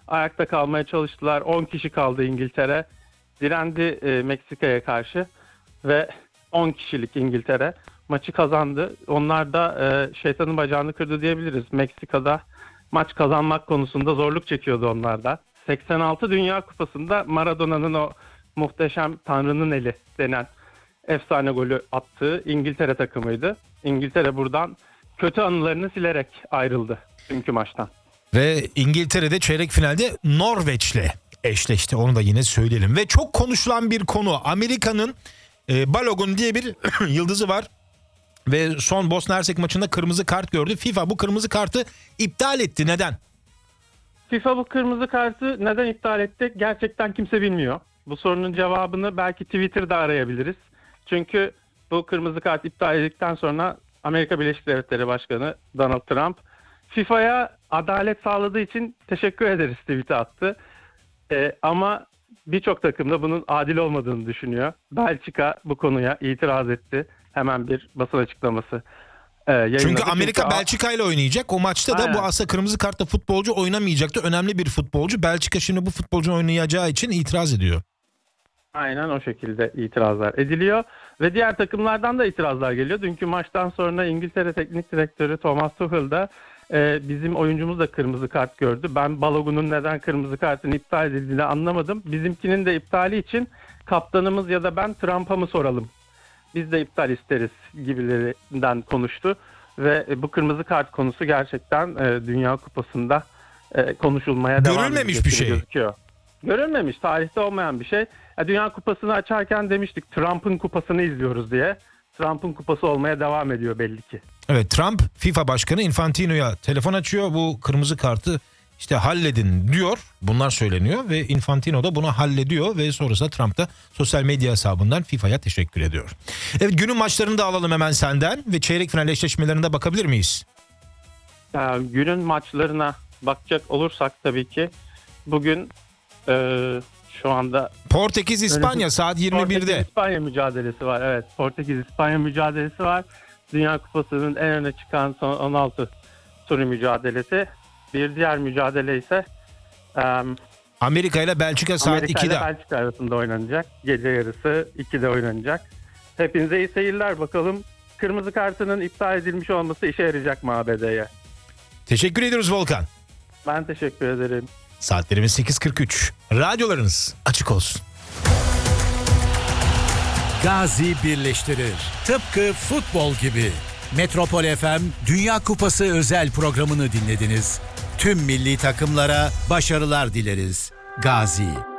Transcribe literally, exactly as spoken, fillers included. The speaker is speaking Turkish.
ayakta kalmaya çalıştılar. on kişi kaldı İngiltere. Direndi e, Meksika'ya karşı ve on kişilik İngiltere maçı kazandı. Onlar da e, şeytanın bacağını kırdı diyebiliriz. Meksika'da maç kazanmak konusunda zorluk çekiyordu onlar da. seksen altı Dünya Kupası'nda Maradona'nın o muhteşem Tanrı'nın eli denen efsane golü attığı İngiltere takımıydı. İngiltere buradan kötü anılarını silerek ayrıldı dünkü maçtan. Ve İngiltere'de çeyrek finalde Norveç'le eşleşti. Onu da yine söyleyelim. Ve çok konuşulan bir konu. Amerika'nın e, Balogun diye bir yıldızı var. Ve son Bosna Hersek maçında kırmızı kart gördü. FIFA bu kırmızı kartı iptal etti. Neden? FIFA bu kırmızı kartı neden iptal etti? Gerçekten kimse bilmiyor. Bu sorunun cevabını belki Twitter'da arayabiliriz. Çünkü bu kırmızı kart iptal edildikten sonra Amerika Birleşik Devletleri Başkanı Donald Trump FIFA'ya adalet sağladığı için teşekkür ederiz tweet'i attı. Ee, ama birçok takım da bunun adil olmadığını düşünüyor. Belçika bu konuya itiraz etti. Hemen bir basın açıklaması e, yayınladı. Çünkü Amerika Çünkü Belçika ile oynayacak. O maçta da Aynen. bu aslında kırmızı kartla futbolcu oynamayacaktı. Önemli bir futbolcu. Belçika şimdi bu futbolcunun oynayacağı için itiraz ediyor. Aynen o şekilde itirazlar ediliyor ve diğer takımlardan da itirazlar geliyor. Dünkü maçtan sonra İngiltere Teknik Direktörü Thomas Tuchel da e, bizim oyuncumuz da kırmızı kart gördü. Ben Balogun'un neden kırmızı kartın iptal edildiğini anlamadım. Bizimkinin de iptali için kaptanımız ya da ben Trump'a mı soralım? Biz de iptal isteriz gibilerinden konuştu ve bu kırmızı kart konusu gerçekten e, Dünya Kupası'nda e, konuşulmaya devam ediyor. Görülmemiş bir şey. Gözüküyor. Görülmemiş, tarihte olmayan bir şey. Ya, Dünya Kupası'nı açarken demiştik Trump'ın kupasını izliyoruz diye. Trump'ın kupası olmaya devam ediyor belli ki. Evet, Trump FIFA Başkanı Infantino'ya telefon açıyor. Bu kırmızı kartı işte halledin diyor. Bunlar söyleniyor ve Infantino da bunu hallediyor ve sonrasında Trump da sosyal medya hesabından FIFA'ya teşekkür ediyor. Evet, günün maçlarını da alalım hemen senden ve çeyrek final eşleşmelerine bakabilir miyiz? Ya, günün maçlarına bakacak olursak tabii ki bugün e, şu anda Portekiz İspanya saat yirmi birde. Portekiz İspanya mücadelesi var. Evet, Portekiz İspanya mücadelesi var. Dünya Kupası'nın en öne çıkan son on altı turu mücadelesi. Bir diğer mücadele ise um, Amerika ile Belçika saat Amerika ikide. ile Belçika arasında oynanacak. Gece yarısı ikide oynanacak. Hepinize iyi seyirler. Bakalım kırmızı kartının iptal edilmiş olması işe yarayacak mı A B D'ye? Teşekkür ediyoruz Volkan. Ben teşekkür ederim. Saatlerimiz sekiz kırk üç. Radyolarınız açık olsun. Gazi birleştirir. Tıpkı futbol gibi. Metropol F M Dünya Kupası özel programını dinlediniz. Tüm milli takımlara başarılar dileriz. Gazi.